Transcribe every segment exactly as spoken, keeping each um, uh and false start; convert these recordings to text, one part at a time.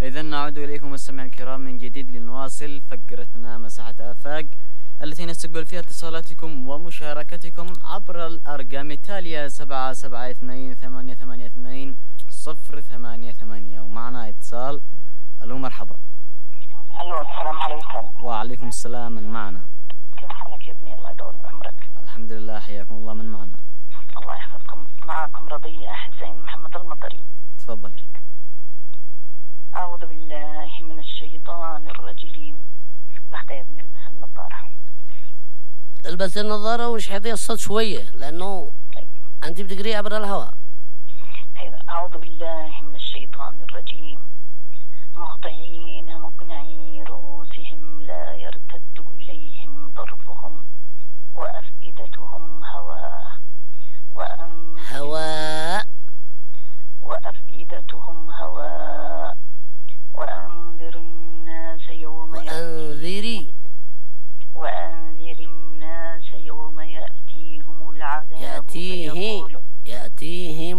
إذا نعود إليكم مستمعي الكرام من جديد لنواصل فقرتنا مساحة آفاق التي نستقبل فيها اتصالاتكم ومشاركتكم عبر الأرقام التالية سبعة سبعة اثنين ثمانية ثمانية اثنين صفر ثمانية ثمانية. ومعنا اتصال. ألو مرحبا. ألو السلام عليكم. وعليكم السلام. من معنا؟ كيف حالك يا ابني؟ الله يطول بعمرك. الحمد لله. حياكم الله. من معنا؟ الله يحفظكم. معكم رضية حسين محمد المطري. تفضلي. أعوذ بالله من الشيطان الرجيم. لحظة يا ابني البس النظارة. البس النظارة وش حيطي الصوت شوية لأنه طيب. أنت بتقري عبر الهواء. أيوة. أعوذ بالله من الشيطان الرجيم. مهطعين مقنعي رؤوسهم لا يرتد إليهم طرفهم وأفئدتهم هواء وأن هواء وأفئدتهم هواء وأنذر الناس يوم وأنذري وأنذر الناس يوم يأتيهم العذاب يأتيه يأتيهم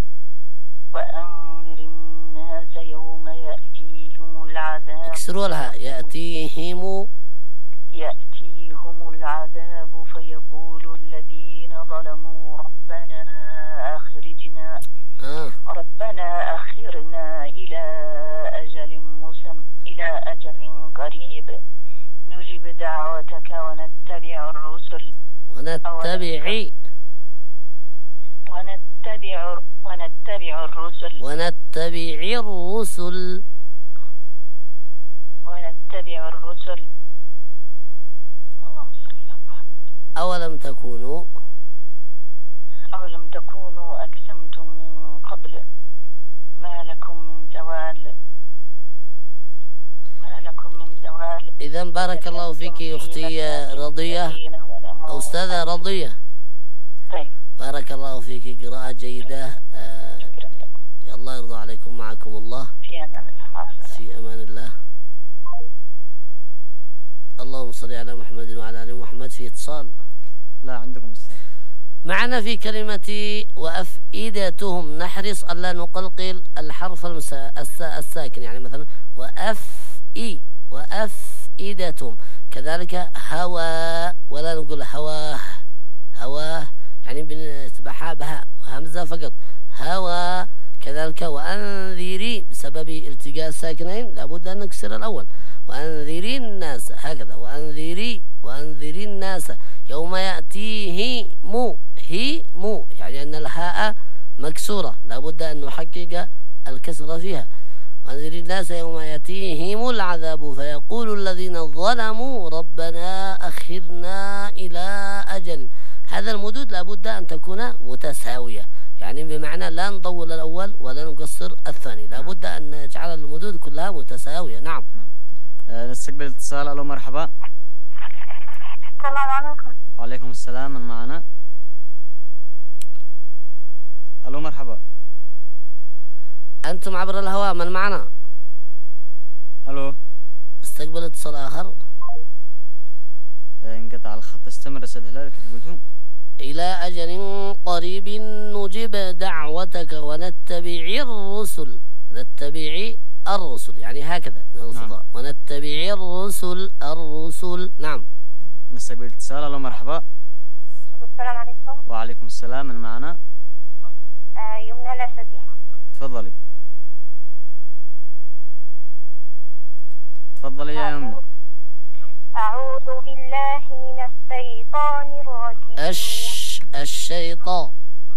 وأنذر الناس يوم يأتيهم العذاب اكسروا لها يأتيهم يأتيهم العذاب فيقول الذين ظلموا ربنا أخرجنا آه. ربنا أخرنا إلى أجل مسمى إلى أجل قريب نجب دعوتك ونتبع الرسل ونتبع ونتبع ونتبع الرسل ونتبع الرسل ونتبع الرسل اللهم صل على محمد. أولم تكونوا أولم تكونوا أقسمتم من قبل ما لكم من زوال ما لكم من زوال. إذا بارك الله فيك أختي رضية أستاذة رضية. طيب. بارك الله فيك قراءة جيدة. آه الله يرضى عليكم. معكم الله. في أمان الله. في أمان الله. اللهم صل على محمد وعلى آل محمد. في اتصال. لا عندكم السلام. معنا في كلمة وأفئدتهم نحرص ألا نقلقل الحرف المسا... السا... الساكن، يعني مثلا وأفئ وأفئدتهم، كذلك هوا ولا نقول هواه هواه يعني بنتبعها بها همزة فقط هوا. كذلك وأنذري بسبب التقاء الساكنين لابد أن نكسر الأول وأنذري الناس هكذا وأنذري وأنذري الناس يوم يأتيه مو هي مو يعني أن الهاء مكسورة لابد أن نحقق الكسر فيها. وأنذري الناس يوم يأتيهم العذاب فيقول الذين ظلموا ربنا أخرنا إلى أجل. هذا المدود لابد أن تكون متساوية، يعني بمعنى لا نطول الأول ولا نقصر الثاني، لابد أن نجعل المدود كلها متساوية. نعم. أه نستقبل اتصال. ألو مرحبا. السلام عليكم. وعليكم السلام. من معنا؟ ألو مرحبا. أنتم عبر الهواء. من معنا؟ ألو. استقبل اتصال آخر. انقطع الخط. استمر أستاذ هلال. كيف قلتوا؟ إلى أجل قريب نجيب دعوتك ونتبع الرسل. نتبع الرسل يعني هكذا. نعم. ونتبع الرسل الرسل. نعم. نستقبل اتصال. ألو مرحبا. السلام عليكم. وعليكم السلام. من معنا؟ آه يمنى الأسدي. تفضلي. تفضلي يا يمنى. أعوذ بالله من الشيطان الرجيم. الش الشيطان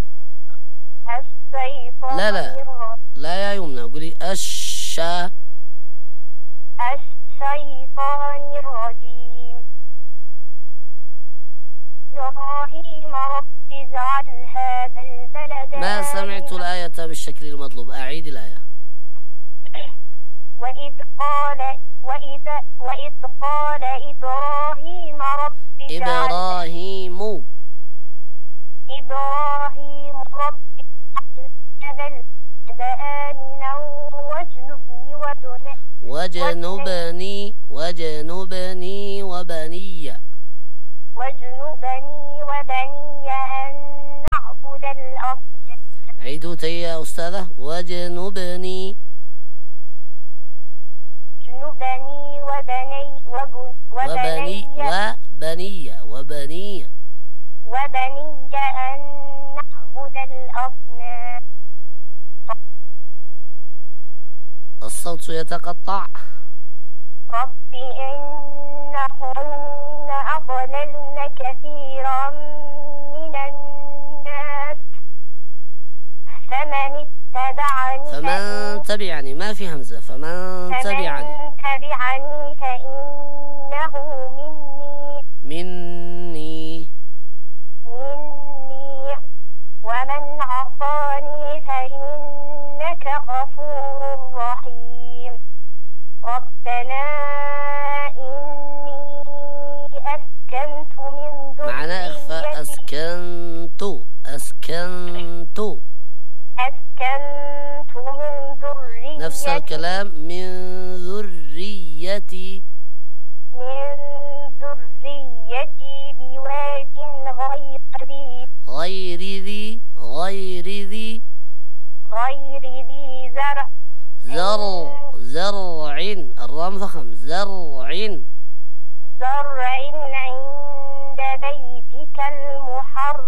الشيطان لا لا لا يا يمنى قولي الشا الشيطان الرجيم. إبراهيم رب اجعل هذا البلد ما سمعت الآية بالشكل المطلوب. أعيد الآية. وإذ قال وإذ وإذ قال إبراهيم رب إبراهيم إبراهيم رب هذا البلد آمنا واجنبني وبني وجنبني وجنبني وبني واجنبني وبني أن نعبد الأصنام. عيدوا تي يا أستاذة. وجنبني الأصنام. الصوت يتقطع. رب إنهن أضللن كثيرا من الناس فمن اتبعني فمن تبعني، ما في همزة، فمن تبعني فمن تبعني فإنه مني مني مني ومن عصاني فإنك غفور رحيم. ربنا إني أسكنت من معنى إخفاء. أسكنت أسكنت أسكنت من ذريتي نفس الكلام. من ذريتي من ذريتي بواد غير ذي غير ذي غير ذي غير ذي زرع زرع زرع الرام فخم زرع زرع عند بيتك المحرم